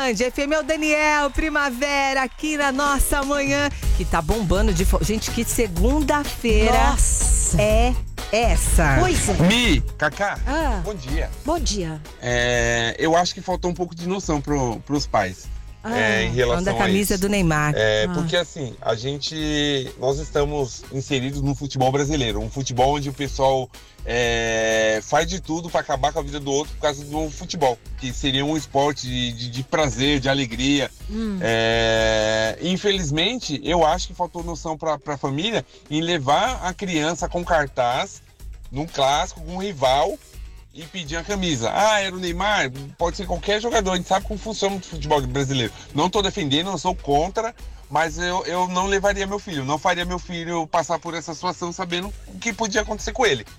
Band FM, é o Daniel Primavera aqui na nossa manhã, que tá bombando de gente, que segunda-feira é essa. Pois é. Cacá, bom dia. Bom dia. Eu acho que faltou um pouco de noção pros pais. Em relação da camisa a isso. do Neymar. Porque assim, nós estamos inseridos no futebol brasileiro, um futebol onde o pessoal faz de tudo para acabar com a vida do outro por causa do futebol, que seria um esporte de prazer, de alegria. Infelizmente, eu acho que faltou noção para a família em levar a criança com cartaz num clássico, com um rival, e pedir a camisa. Era o Neymar, pode ser qualquer jogador, a gente sabe como funciona o futebol brasileiro. Não estou defendendo, não sou contra, mas eu não levaria meu filho, não faria meu filho passar por essa situação sabendo o que podia acontecer com ele.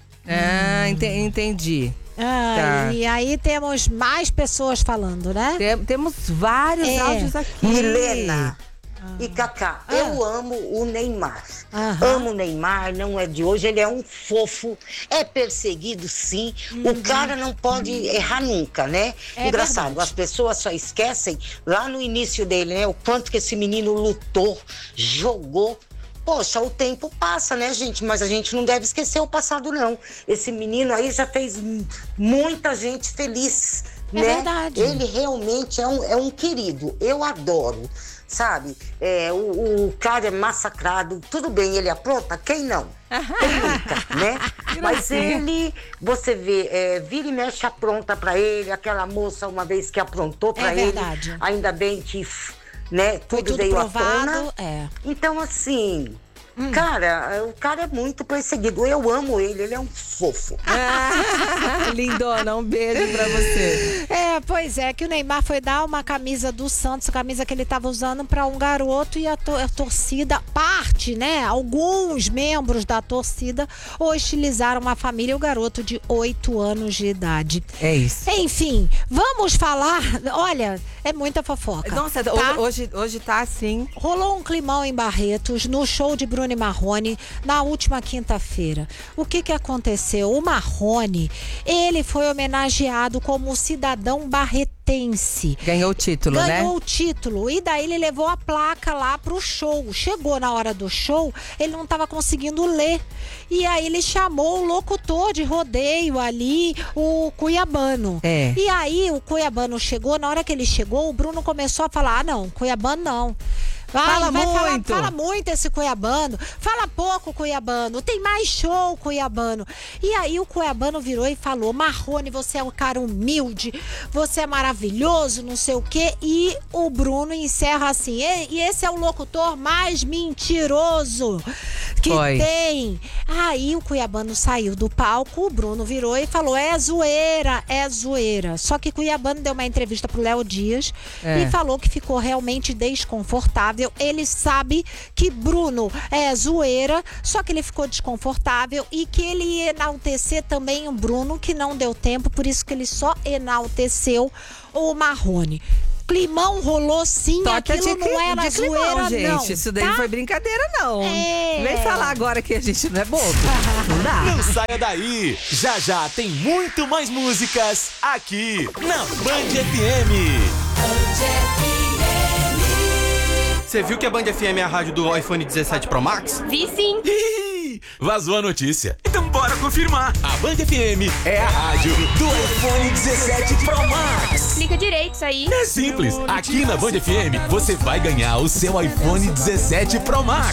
Entendi. E aí temos mais pessoas falando, né? Temos vários áudios aqui. Milena e Cacá, eu amo o Neymar. Amo o Neymar, não é de hoje, ele é um fofo, é perseguido sim, o cara não pode errar nunca, né? Engraçado, verdade. as pessoas só esquecem lá no início dele, né? O quanto que esse menino lutou, jogou. Poxa, o tempo passa, né, gente? Mas a gente não deve esquecer o passado, não. Esse menino aí já fez muita gente feliz, né? É verdade. Ele realmente é um querido, eu adoro. Sabe, o cara é massacrado, tudo bem, ele apronta, quem não? Quem nunca, né? Mas ele, você vê, vira e mexe apronta pra ele, aquela moça uma vez que aprontou pra ele, verdade. ainda bem que, né, tudo veio provado, à tona. Então, assim, cara, o cara é muito perseguido, eu amo ele é um fofo. Lindona, um beijo pra você. Pois é, que o Neymar foi dar uma camisa do Santos, a camisa que ele estava usando para um garoto, e a torcida, né? Alguns membros da torcida hostilizaram a família e o garoto de 8 anos de idade. É isso. Enfim, vamos falar, olha, é muita fofoca. Nossa, tá? hoje tá assim. Rolou um climão em Barretos, no show de Bruno e Marrone, na última quinta-feira. O que aconteceu? O Marrone, ele foi homenageado como cidadão barretense. Ganhou o título, né? Ganhou o título. E daí ele levou a placa lá pro show. Chegou na hora do show, ele não estava conseguindo ler. E aí ele chamou o locutor de rodeio ali, o Cuiabano. E aí o Cuiabano chegou, na hora que ele chegou, o Bruno começou a falar, não, Cuiabano não. Fala muito esse Cuiabano. Fala pouco, Cuiabano. Tem mais show, Cuiabano. E aí o Cuiabano virou e falou: Marrone, você é um cara humilde, você é maravilhoso, não sei o quê. E o Bruno encerra assim: e esse é o locutor mais mentiroso que tem. Aí o Cuiabano saiu do palco, o Bruno virou e falou: é zoeira, é zoeira. Só que Cuiabano deu uma entrevista pro Léo Dias e falou que ficou realmente desconfortável. Ele sabe que Bruno é zoeira, só que ele ficou desconfortável e que ele ia enaltecer também o Bruno, que não deu tempo, por isso que ele só enalteceu o Marrone. Climão rolou sim, aquilo não era zoeira, gente. não. Isso daí não foi brincadeira, não. É. Vem falar agora que a gente não é bobo. Não dá. Não saia daí. Já tem muito mais músicas aqui na Band FM. Você viu que a Band FM é a rádio do iPhone 17 Pro Max? Vi sim. Vazou a notícia. Então bora confirmar. A Band FM é a rádio do iPhone 17 Pro Max. Explica direito isso aí. É simples. Aqui na Band FM você vai ganhar o seu iPhone 17 Pro Max.